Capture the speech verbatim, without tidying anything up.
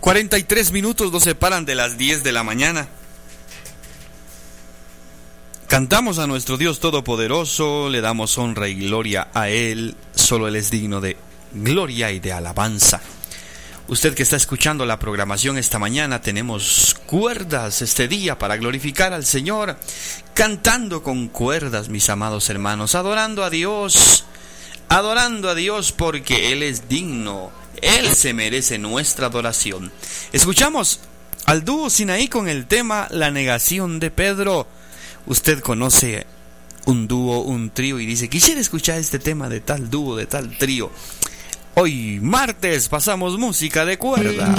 cuarenta y tres minutos nos separan de las diez de la mañana. Cantamos a nuestro Dios Todopoderoso, le damos honra y gloria a Él, solo Él es digno de gloria y de alabanza. Usted que está escuchando la programación esta mañana, tenemos cuerdas este día para glorificar al Señor, cantando con cuerdas, mis amados hermanos, adorando a Dios, adorando a Dios porque Él es digno, Él se merece nuestra adoración. Escuchamos al dúo Sinaí con el tema La negación de Pedro. Usted conoce un dúo, un trío y dice, quisiera escuchar este tema de tal dúo, de tal trío. Hoy martes pasamos música de cuerda.